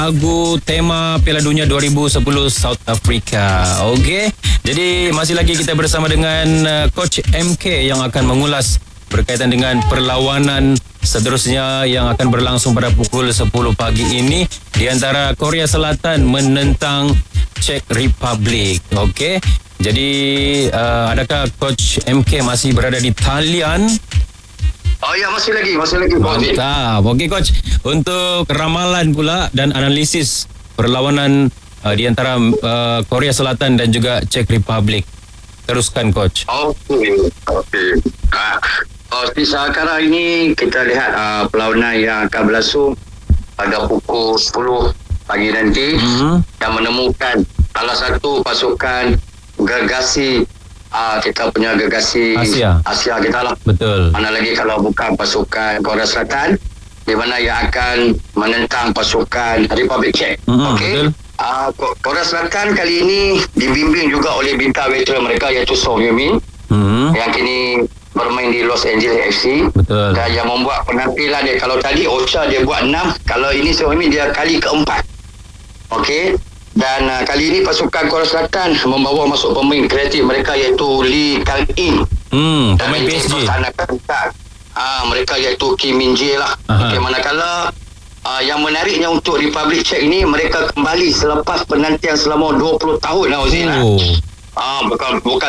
lagu tema Piala Dunia 2010 South Africa. Okey. Jadi masih lagi kita bersama dengan Coach MK yang akan mengulas berkaitan dengan perlawanan seterusnya yang akan berlangsung pada pukul 10 pagi ini di antara Korea Selatan menentang Czech Republic. Okey. Jadi adakah Coach MK masih berada di talian? Oh ya, masih lagi. Mantap. Okey Coach, untuk ramalan pula dan analisis perlawanan di antara Korea Selatan dan juga Czech Republic. Teruskan Coach. Okey. Sekarang ini kita lihat perlawanan yang akan berlangsung pada pukul 10 pagi nanti yang menemukan salah satu pasukan gergasi kita punya gergasi Asia kita lah. Betul. Mana lagi kalau bukan pasukan Korea Selatan di mana yang akan menentang pasukan Republik Czech. Okey. Korea Selatan kali ini dibimbing juga oleh bintang veteran mereka iaitu Son Heung-min yang kini bermain di Los Angeles FC. Betul. Dan yang membuat penampilan dia, kalau tadi Ocha dia buat 6, kalau ini Son Heung-min dia kali keempat. Okey. Dan kali ini pasukan Korea Selatan membawa masuk pemain kreatif mereka iaitu Lee Kang-in. Pemain PSG. Mereka iaitu Kim Min-jae lah. Okey, manakala yang menariknya untuk Republik Czech ini, mereka kembali selepas penantian selama 20 tahun lah Ozil. Bukan